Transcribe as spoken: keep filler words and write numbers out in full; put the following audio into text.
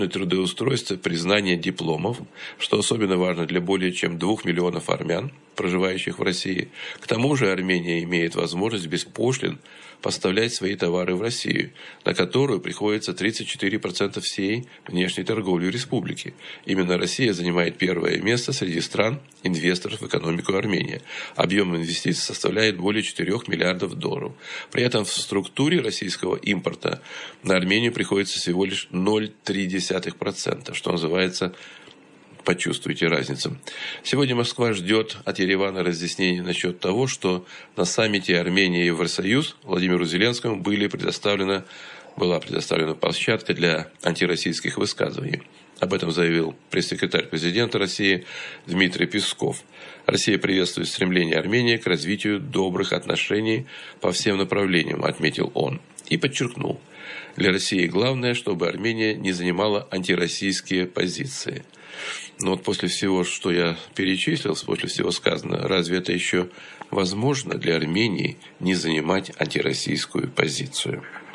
трудоустройства, признание дипломов, что особенно важно для более чем двух миллионов армян, проживающих в России. К тому же Армения имеет возможность без пошлин поставлять свои товары в Россию, на которую приходится тридцать четыре процента всей внешней торговли республики. Именно Россия занимает первое место среди стран инвесторов в экономику Армении. Объем инвестиций составляет более четырёх миллиардов долларов. При этом в структуре российского импорта на Армению приходится всего лишь ноль целых три десятых процента, что называется, почувствуйте разницу. Сегодня Москва ждет от Еревана разъяснений насчет того, что на саммите Армении и Евросоюз Владимиру Зеленскому были предоставлена, была предоставлена площадка для антироссийских высказываний. Об этом заявил пресс-секретарь президента России Дмитрий Песков. Россия приветствует стремление Армении к развитию добрых отношений по всем направлениям, отметил он. И подчеркнул, для России главное, чтобы Армения не занимала антироссийские позиции. Но вот после всего, что я перечислил, после всего сказанного, разве это еще возможно для Армении не занимать антироссийскую позицию?